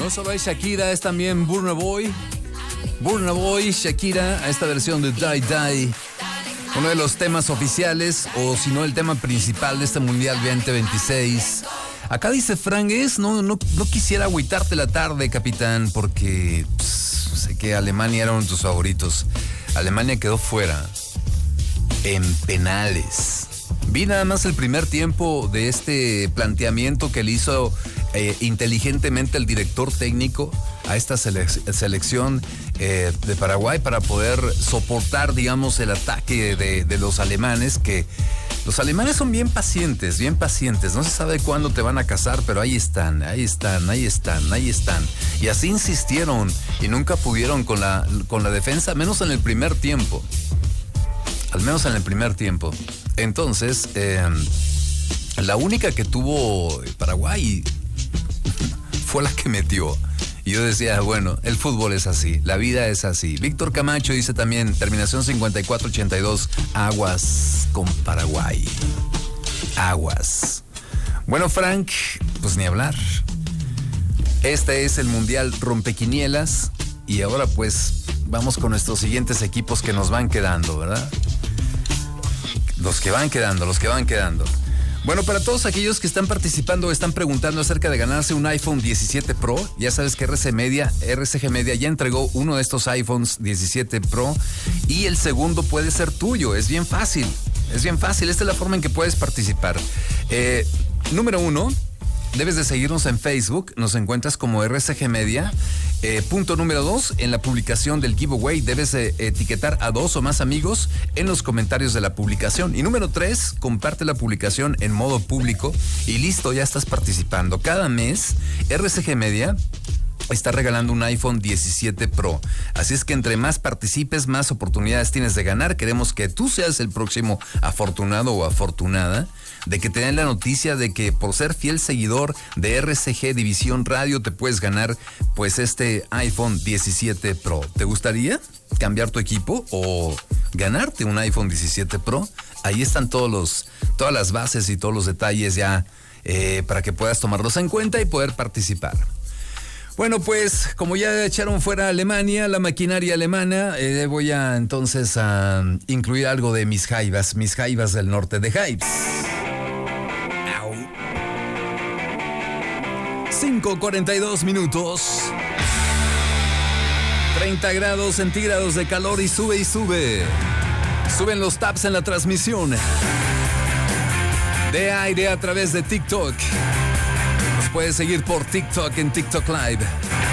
No solo es Shakira, es también Burna Boy. Burna Boy, Shakira, a esta versión de Die Die. Uno de los temas oficiales, o si no el tema principal de este Mundial 2026. Acá dice Frangues, no quisiera agüitarte la tarde, capitán, porque sé que Alemania era uno de tus favoritos. Alemania quedó fuera en penales. Vi nada más el primer tiempo de este planteamiento que le hizo inteligentemente el director técnico a esta selección de Paraguay para poder soportar, digamos, el ataque de los alemanes, que los alemanes son bien pacientes, no se sabe cuándo te van a cazar, pero ahí están. Y así insistieron y nunca pudieron con la defensa, menos en el primer tiempo. Al menos en el primer tiempo. Entonces, la única que tuvo Paraguay fue la que metió. Y yo decía, bueno, el fútbol es así, la vida es así. Víctor Camacho dice también, terminación 5482, aguas con Paraguay. Aguas. Bueno, Frank, pues ni hablar. Este es el Mundial Rompequinielas. Y ahora pues vamos con nuestros siguientes equipos que nos van quedando, ¿verdad? Los que van quedando. Bueno, para todos aquellos que están participando, están preguntando acerca de ganarse un iPhone 17 Pro, ya sabes que RCG Media ya entregó uno de estos iPhones 17 Pro y el segundo puede ser tuyo. Es bien fácil. Esta es la forma en que puedes participar. Número 1, debes de seguirnos en Facebook, nos encuentras como RCG Media. Punto número 2, en la publicación del giveaway debes etiquetar a 2 o más amigos en los comentarios de la publicación. Y número 3, comparte la publicación en modo público y listo, ya estás participando. Cada mes, RCG Media está regalando un iPhone 17 Pro. Así es que entre más participes, más oportunidades tienes de ganar. Queremos que tú seas el próximo afortunado o afortunada de que te den la noticia de que por ser fiel seguidor de RCG División Radio te puedes ganar pues este iPhone 17 Pro. ¿Te gustaría cambiar tu equipo o ganarte un iPhone 17 Pro? Ahí están todas las bases y todos los detalles ya para que puedas tomarlos en cuenta y poder participar. Bueno, pues como ya echaron fuera a Alemania, la maquinaria alemana, voy a entonces a incluir algo de mis jaivas del norte de Hives. 5:42 minutos. 30 grados centígrados de calor y sube. Suben los taps en la transmisión de aire a través de TikTok. Nos puedes seguir por TikTok en TikTok Live.